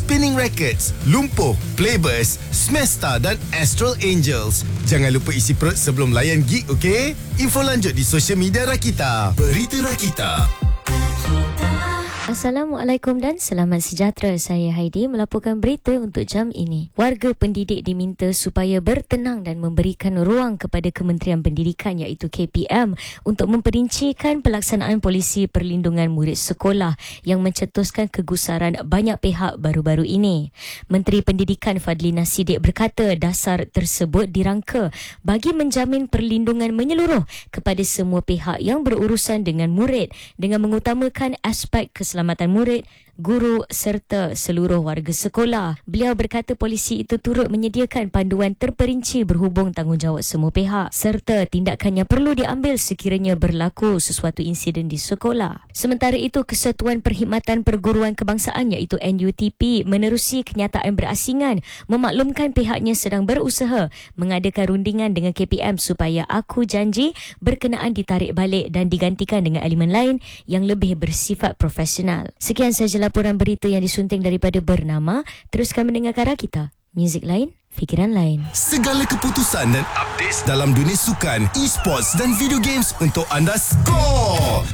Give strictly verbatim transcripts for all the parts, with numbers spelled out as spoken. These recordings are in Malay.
Spinning Records, Lumpuh, Playbus, Smesta dan Astral Angels. Jangan lupa isi perut sebelum layan gig, okey? Info lanjut di sosial media Rakita. Berita Rakita. Assalamualaikum dan selamat sejahtera. Saya Heidi melaporkan berita untuk jam ini. Warga pendidik diminta supaya bertenang dan memberikan ruang kepada Kementerian Pendidikan iaitu K P M untuk memperincikan pelaksanaan polisi perlindungan murid sekolah yang mencetuskan kegusaran banyak pihak baru-baru ini. Menteri Pendidikan Fadlina Sidik berkata dasar tersebut dirangka bagi menjamin perlindungan menyeluruh kepada semua pihak yang berurusan dengan murid dengan mengutamakan aspek keselamatan murid, guru serta seluruh warga sekolah. Beliau berkata polisi itu turut menyediakan panduan terperinci berhubung tanggungjawab semua pihak serta tindakan yang perlu diambil sekiranya berlaku sesuatu insiden di sekolah. Sementara itu, Kesatuan Perkhidmatan Perguruan Kebangsaan iaitu N U T P menerusi kenyataan berasingan memaklumkan pihaknya sedang berusaha mengadakan rundingan dengan K P M supaya aku janji berkenaan ditarik balik dan digantikan dengan elemen lain yang lebih bersifat profesional. Sekian sahaja laporan berita yang disunting daripada Bernama. Teruskan mendengarkan Rakita. Muzik lain, fikiran lain. Segala keputusan dan updates dalam dunia sukan, e-sports dan video games untuk anda skor.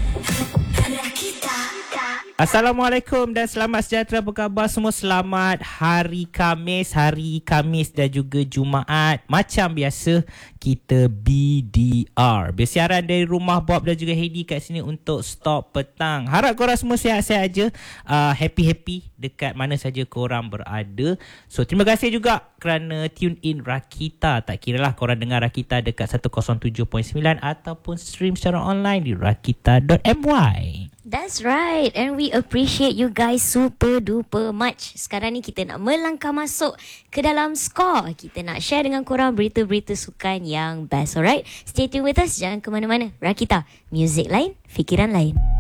Assalamualaikum dan selamat sejahtera. Apa khabar semua? Selamat hari Khamis, hari Khamis dan juga Jumaat. Macam biasa, kita B D R, bersiaran dari rumah Bob dan juga Heidi kat sini untuk Stop Petang. Harap korang semua sihat-sihat aja, uh, happy-happy dekat mana saja korang berada. So, terima kasih juga kerana tune in Rakita. Tak kiralah korang dengar Rakita dekat seratus tujuh perpuluhan sembilan ataupun stream secara online di rakita dot my. That's right, and we appreciate you guys super duper much. Sekarang ni kita nak melangkah masuk ke dalam skor. Kita nak share dengan korang berita-berita sukan yang best, alright? Stay tuned with us, jangan ke mana-mana. Rakita, muzik lain, fikiran lain.